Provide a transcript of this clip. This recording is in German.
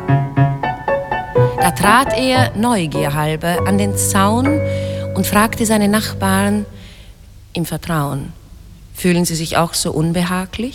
Da trat er neugierhalber an den Zaun und fragte seine Nachbarn im Vertrauen: Fühlen Sie sich auch so unbehaglich?